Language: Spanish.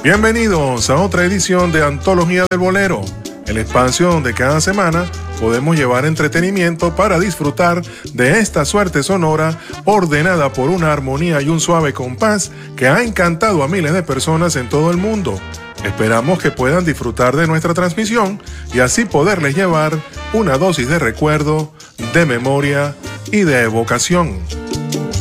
Bienvenidos a otra edición de Antología del Bolero, el espacio donde cada semana podemos llevar entretenimiento para disfrutar de esta suerte sonora ordenada por una armonía y un suave compás que ha encantado a miles de personas en todo el mundo. Esperamos que puedan disfrutar de nuestra transmisión y así poderles llevar una dosis de recuerdo, de memoria y de evocación.